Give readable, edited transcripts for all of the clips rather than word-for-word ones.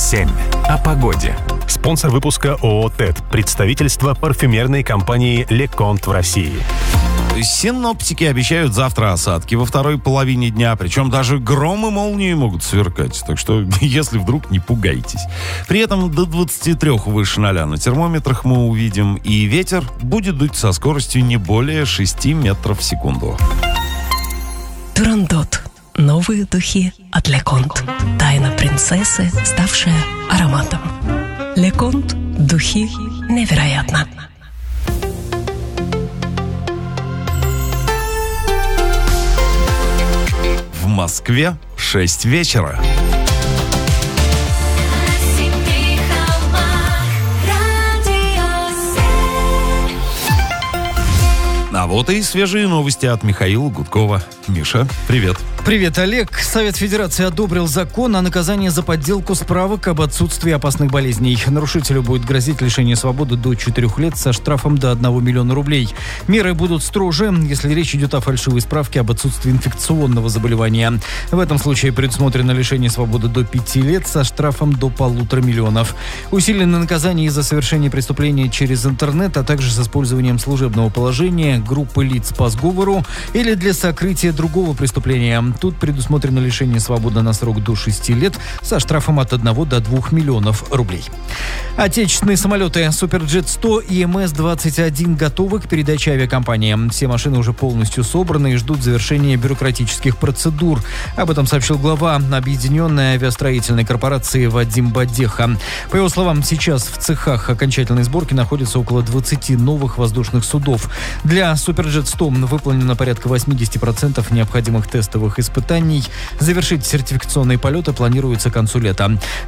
7. О погоде. Спонсор выпуска ООО «ТЭД». Представительство парфюмерной компании «Леконт» в России. Синоптики обещают завтра осадки во второй половине дня, причем даже гром и молнии могут сверкать, так что если вдруг, не пугайтесь. При этом до 23 выше 0 на термометрах мы увидим, и ветер будет дуть со скоростью не более 6 метров в секунду. Турандот. Новые духи от Леконт. Тайна принцессы, ставшая ароматом. Леконт. Духи невероятно. В Москве 6 вечера. А вот и свежие новости от Михаила Гудкова. Миша, привет. Привет, Олег. Совет Федерации одобрил закон о наказании за подделку справок об отсутствии опасных болезней. Нарушителю будет грозить лишение свободы до 4 лет со штрафом до 1 миллиона рублей. Меры будут строже, если речь идет о фальшивой справке об отсутствии инфекционного заболевания. В этом случае предусмотрено лишение свободы до 5 лет со штрафом до 1,5 миллиона. Усиленное наказание из-за совершения преступления через интернет, а также с использованием служебного положения, группы лиц по сговору или для сокрытия другого преступления. Тут предусмотрено лишение свободы на срок до 6 лет со штрафом от 1 до 2 миллионов рублей. Отечественные самолеты Суперджет-100 и МС-21 готовы к передаче авиакомпаниям. Все машины уже полностью собраны и ждут завершения бюрократических процедур. Об этом сообщил глава Объединенной авиастроительной корпорации Вадим Бадеха. По его словам, сейчас в цехах окончательной сборки находится около 20 новых воздушных судов. Для Суперджет-100 выполнено порядка 80% необходимых тестовых испытаний. Завершить сертификационные полеты планируется к концу лета.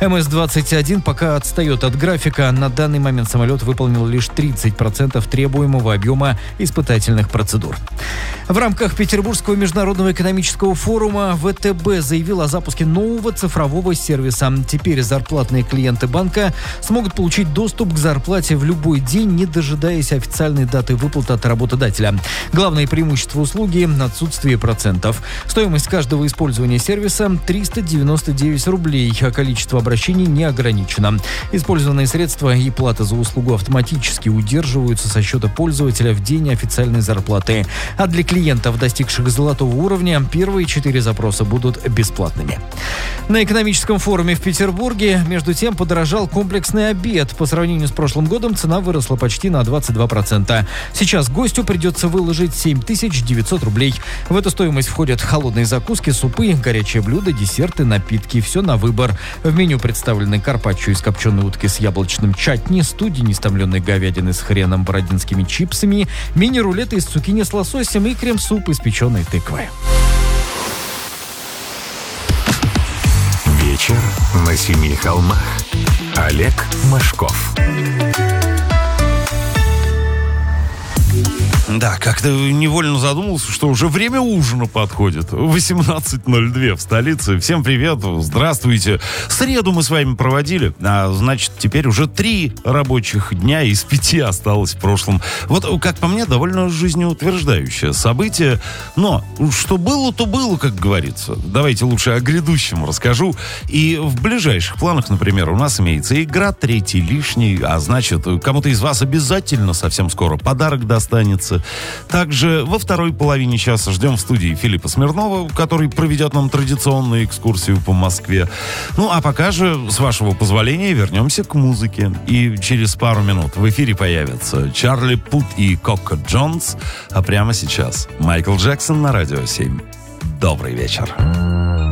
МС-21 пока отстает от графика. На данный момент самолет выполнил лишь 30% требуемого объема испытательных процедур. В рамках Петербургского международного экономического форума ВТБ заявил о запуске нового цифрового сервиса. Теперь зарплатные клиенты банка смогут получить доступ к зарплате в любой день, не дожидаясь официальной даты выплаты от работодателя. Главное преимущество услуги – отсутствие процентов. Стоимость каждого использования сервиса – 399 рублей, а количество обращений не ограничено. Использованные средства и плата за услугу автоматически удерживаются со счета пользователя в день официальной зарплаты. А для клиентов, достигших золотого уровня, первые 4 запроса будут бесплатными. На экономическом форуме в Петербурге, между тем, подорожал комплексный обед. По сравнению с прошлым годом цена выросла почти на 22%. Сейчас гостю придется выложить 7900 рублей. В эту стоимость входят холодные закуски, супы, горячие блюда, десерты, напитки. Все на выбор. В меню представлены карпаччо из копченой утки с яблочным чатни, студень из томленой говядины с хреном, бородинскими чипсами, мини-рулеты из цукини с лососем и крем-суп из печеной тыквы. Вечер на 7 холмах. Олег Машков. Да, как-то невольно задумался, что уже время ужина подходит. 18:02 в столице. Всем привет, здравствуйте. Среду мы с вами проводили, а значит, теперь уже 3 рабочих дня из 5 осталось в прошлом. Вот, как по мне, довольно жизнеутверждающее событие. Но что было, то было, как говорится. Давайте лучше о грядущем расскажу. И в ближайших планах, например, у нас имеется игра «Третий лишний», а значит, кому-то из вас обязательно совсем скоро подарок достанется. Также во второй половине часа ждем в студии Филиппа Смирнова, который проведет нам традиционную экскурсию по Москве. Ну, а пока же, с вашего позволения, вернемся к музыке. И через пару минут в эфире появятся Чарли Пут и Коко Джонс. А прямо сейчас Майкл Джексон на Радио 7. Добрый вечер.